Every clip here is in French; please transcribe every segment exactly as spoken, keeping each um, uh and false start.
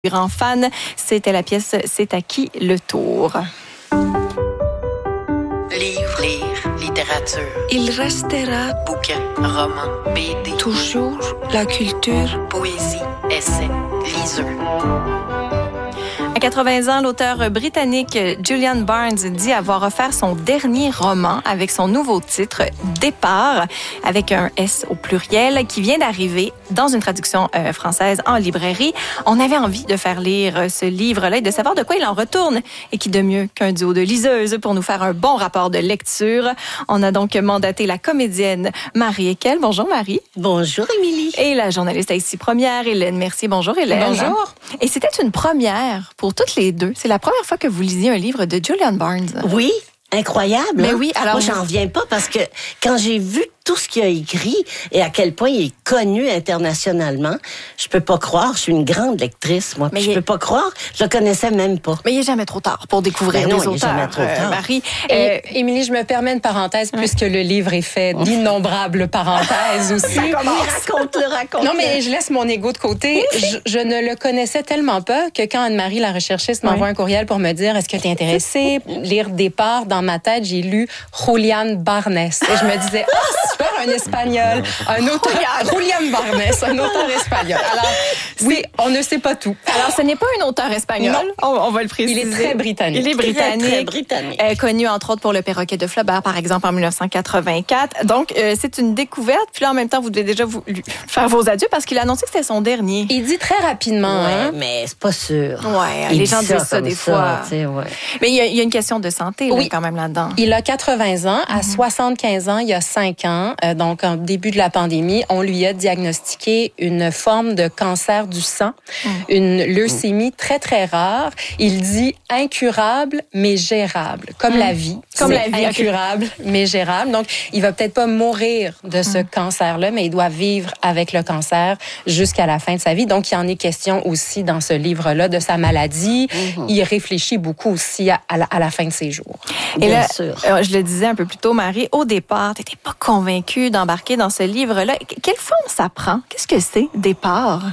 Grand fan, c'était la pièce C'est à qui le tour? Livre, lire, littérature. Il restera Bouquin, roman, B D. toujours la culture. Poésie, essai, liseux. À quatre-vingts ans, l'auteur britannique Julian Barnes dit avoir offert son dernier roman avec son nouveau titre Départ, avec un S au pluriel, qui vient d'arriver dans une traduction euh, française en librairie. On avait envie de faire lire ce livre-là et de savoir de quoi il en retourne. Et qui de mieux qu'un duo de liseuses pour nous faire un bon rapport de lecture. On a donc mandaté la comédienne Marie Ekel. Bonjour Marie. Bonjour Émilie. Et la journaliste ici première, Hélène Mercier. Bonjour Hélène. Bonjour. Et c'était une première pour toutes les deux. C'est la première fois que vous lisiez un livre de Julian Barnes. Oui, incroyable. Mais hein? oui, alors moi, j'en reviens pas parce que quand j'ai vu tout ce qu'il a écrit et à quel point il est connu internationalement, je peux pas croire. Je suis une grande lectrice, moi. Mais je il... peux pas croire. Je le connaissais même pas. Mais il est jamais trop tard pour découvrir ben non, des il est auteurs. jamais trop tard. Euh, Marie. Et, Euh, Émilie, je me permets une parenthèse, puisque le livre est fait d'innombrables parenthèses aussi. Oui, raconte-le, raconte-le. Non, mais je laisse mon ego de côté. Je, je ne le connaissais tellement pas que quand Anne-Marie, la recherchiste, m'envoie oui. un courriel pour me dire « Est-ce que tu es intéressée? » Lire Départ, dans ma tête, j'ai lu Julian Barnes. Et je me disais « Ah, super, un espagnol! » Un auteur, Julian Barnes, un auteur espagnol. Alors, oui, on ne sait pas tout. Alors, ce n'est pas un auteur espagnol. On, on va le préciser. Il est très britannique. Il est britannique. Très, très britannique. Euh, connu, entre autres, pour Le Perroquet de Flaubert, par exemple, en dix-neuf cent quatre-vingt-quatre. Donc, euh, c'est une découverte. Puis là, en même temps, vous devez déjà vous, lui faire vos adieux parce qu'il a annoncé que c'était son dernier. Il dit très rapidement. Ouais, hein? mais c'est pas sûr. Ouais, Il les dit gens disent ça comme des fois. tu sais, ouais. Mais il y, a, il y a une question de santé, là, Oui. quand même, là-dedans. Il a quatre-vingts ans. À soixante-quinze ans, il y a cinq ans, euh, donc au début de la pandémie, on lui a diagnostiqué une forme de cancer du sang, mm. une leucémie très, très rare. Il dit incurable, mais gérable. Comme mm. la vie. Comme la vie. Incurable, mais gérable. Donc, il va peut-être pas mourir de ce mm. cancer-là, mais il doit vivre avec le cancer jusqu'à la fin de sa vie. Donc, il y en est question aussi dans ce livre-là de sa maladie. Mm-hmm. Il réfléchit beaucoup aussi à, à, la, à la fin de ses jours. Et Bien là, sûr. Euh, je le disais un peu plus tôt, Marie, au départ, tu n'étais pas convaincue d'embarquer dans ce livre-là. Quelle forme ça prend? Qu'est-ce que c'est, Départ?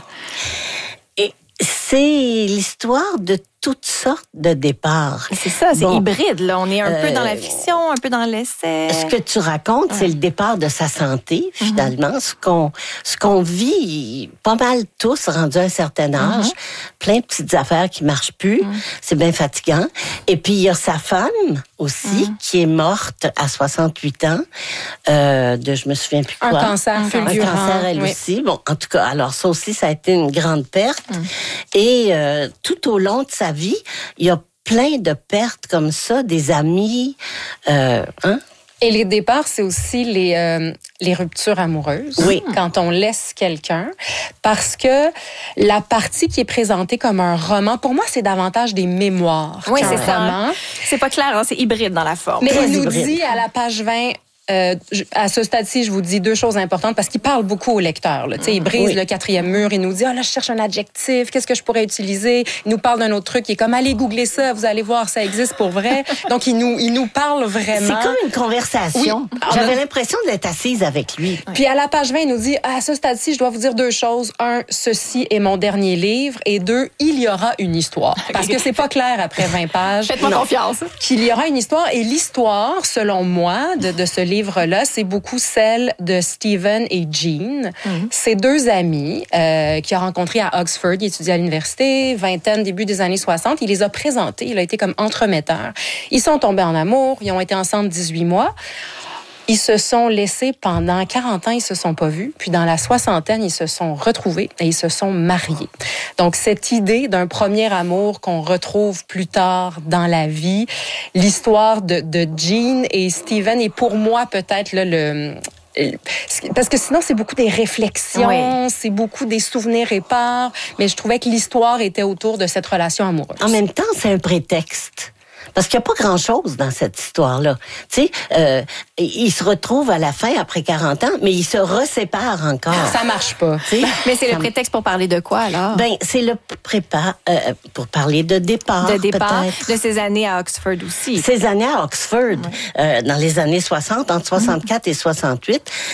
Et c'est l'histoire de toutes sortes de départs. C'est ça, c'est bon, hybride. Là. On est un euh, peu dans la fiction, un peu dans l'essai. Ce que tu racontes, ouais. c'est le départ de sa santé, finalement. Mm-hmm. Ce qu'on ce qu'on vit, pas mal tous, rendus à un certain âge. Mm-hmm. Plein de petites affaires qui marchent plus. Mm-hmm. C'est bien fatigant. Et puis, il y a sa femme aussi, mm-hmm. qui est morte à soixante-huit ans. Euh, de, je me souviens plus quoi. Un cancer fulgurant. Un cancer, elle oui. aussi. Bon, en tout cas, alors ça aussi, ça a été une grande perte. Mm-hmm. Et euh, tout au long de sa vie, il y a plein de pertes comme ça, des amis, euh, hein? Et les départs, c'est aussi les, euh, les ruptures amoureuses. Oui. Quand on laisse quelqu'un. Parce que la partie qui est présentée comme un roman, pour moi, c'est davantage des mémoires. Oui, c'est ça. Roman. C'est pas clair, hein? C'est hybride dans la forme. Mais Très il nous hybride. dit à la page vingt... Euh, à ce stade-ci, je vous dis deux choses importantes parce qu'il parle beaucoup au lecteur. Là. Il brise oui. le quatrième mur, il nous dit « Ah, là, je cherche un adjectif, qu'est-ce que je pourrais utiliser? » Il nous parle d'un autre truc, il est comme « Allez, googlez ça, vous allez voir, ça existe pour vrai. » Donc, il nous, il nous parle vraiment. C'est comme une conversation. Oui. J'avais l'impression d'être assise avec lui. Oui. Puis à la page vingt, il nous dit « À ce stade-ci, je dois vous dire deux choses. Un, ceci est mon dernier livre. Et deux, il y aura une histoire. » Parce que c'est pas clair après vingt pages. Faites-moi confiance. Qu'il y aura une histoire. Et l'histoire, selon moi, de, de ce livre-là, c'est beaucoup beaucoup celle de Stephen et Jean. Mm-hmm. C'est deux amis euh, qu'il a rencontrés à Oxford. Il étudiait à l'université, vingtaine, début des années soixante. Il les a présentés. Il a été comme entremetteur. Ils sont tombés en amour. Ils ont été ensemble dix-huit mois. Ils se sont laissés pendant quarante ans, ils se sont pas vus. Puis dans la soixantaine, ils se sont retrouvés et ils se sont mariés. Donc cette idée d'un premier amour qu'on retrouve plus tard dans la vie, l'histoire de, de Jean et Stephen est pour moi peut-être là, le... Parce que sinon, c'est beaucoup des réflexions, oui. c'est beaucoup des souvenirs épars, mais je trouvais que l'histoire était autour de cette relation amoureuse. En même temps, c'est un prétexte. Parce qu'il n'y a pas grand-chose dans cette histoire-là. Tu sais, euh, ils se retrouvent à la fin, après quarante ans, mais ils se reséparent encore. Ça marche pas. T'sais, mais c'est ça... le prétexte pour parler de quoi, alors? Ben, c'est le prépa euh, pour parler de départ, De départ, peut-être. de ses années à Oxford aussi. Ces années à Oxford, oui. euh, dans les années soixante, entre soixante-quatre mmh. et soixante-huit.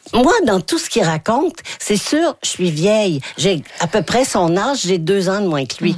moi, dans tout ce qu'il raconte, c'est sûr, je suis vieille. J'ai à peu près son âge, j'ai deux ans de moins que lui.